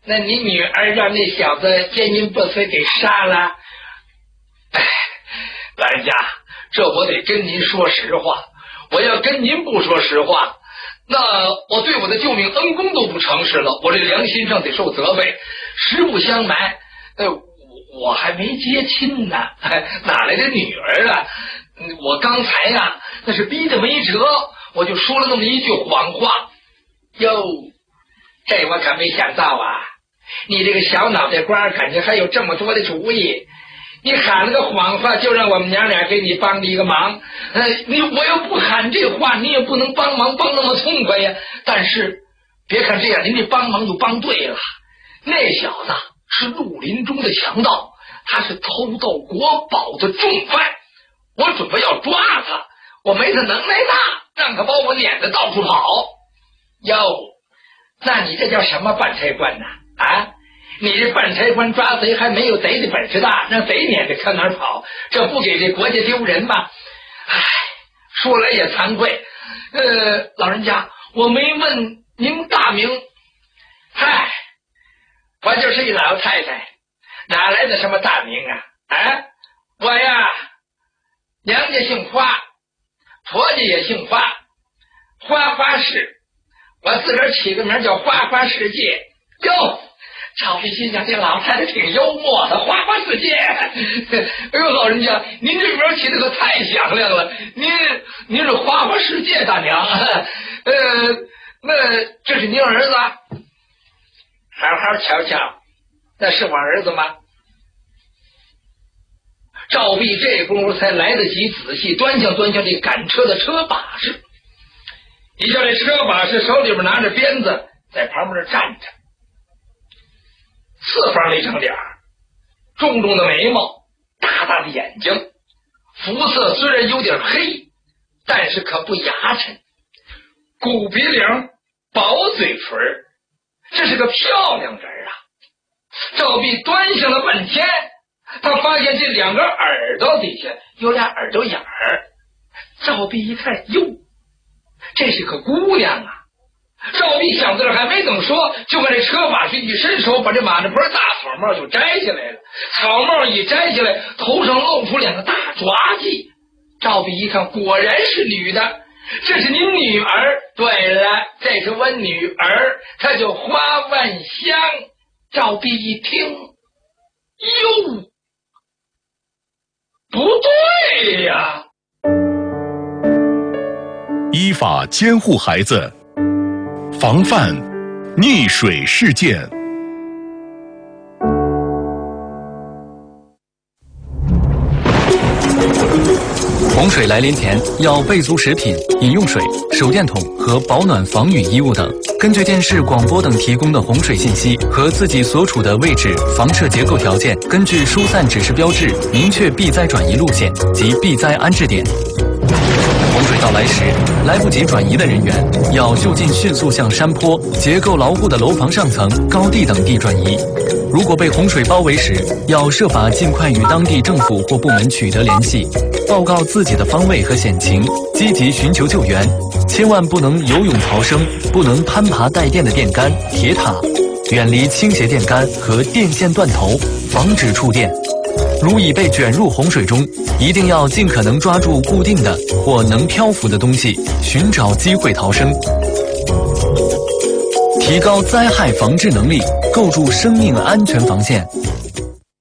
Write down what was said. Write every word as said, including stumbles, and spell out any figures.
那你女儿让那小子奸淫不遂给杀了？哎，老人家，这我得跟您说实话。我要跟您不说实话，那我对我的救命恩公都不诚实了，我这良心上得受责备。实不相瞒，呃，我还没结亲呢，哪来的女儿啊？我刚才呀、啊，那是逼得没辙，我就说了那么一句谎话。哟，这我可没想到啊！你这个小脑袋瓜感觉还有这么多的主意。你喊了个谎话，就让我们娘俩给你帮了一个忙。呃，你我要不喊这话，你也不能帮忙帮那么痛快呀。但是别看这样，您这帮忙就帮对了。那小子是绿林中的强盗，他是偷盗国宝的重犯，我准备要抓他，我没他能耐大，让他把我撵得到处跑。哟，那你这叫什么办差官呢？啊？你这办差官抓贼还没有贼的本事大，让贼撵着看哪儿跑，这不给这国家丢人吗？唉，说来也惭愧，呃，老人家，我没问您大名。嗨，我就是一老太太，哪来的什么大名啊？啊，我呀，娘家姓花，婆家也姓花，花花世，我自个儿起个名叫花花世界。哟，赵飞心想这老太太挺幽默的，花花世界。哎呦，老人家，您这名起的可太响亮了，您您是花花世界大娘。呃，那这是您儿子？好好瞧瞧，那是我儿子吗？赵碧这功夫才来得及仔细端详端详这赶车的车把式。一叫这车把式手里边拿着鞭子，在旁边站着。四方的一张脸，重重的眉毛，大大的眼睛，肤色虽然有点黑，但是可不牙碜，骨鼻梁，薄嘴唇，这是个漂亮人啊！赵碧端详了半天，他发现这两个耳朵底下有俩耳朵眼儿。赵碧一看，哟，这是个姑娘啊！赵碧想到这还没等说，就看这车把式一伸手，把这马着坡大草帽就摘下来了。草帽一摘下来，头上露出两个大抓髻。赵碧一看，果然是女的。这是您女儿？对了，这是我女儿，她叫花万香。赵碧一听，哟，不对呀！ 依法监护孩子，防范溺水事件。 洪水来临前，要备足食品、饮用水、手电筒和保暖防雨衣物等。根据电视、广播等提供的洪水信息和自己所处的位置、房舍结构条件，根据疏散指示标志，明确避灾转移路线及避灾安置点。洪水到来时，来不及转移的人员要就近迅速向山坡、结构牢固的楼房上层、高地等地转移。如果被洪水包围时，要设法尽快与当地政府或部门取得联系，报告自己的方位和险情，积极寻求救援。千万不能游泳逃生，不能攀爬带电的电杆、铁塔，远离倾斜电杆和电线断头，防止触电。如已被卷入洪水中，一定要尽可能抓住固定的或能漂浮的东西，寻找机会逃生。提高灾害防治能力，构筑生命安全防线，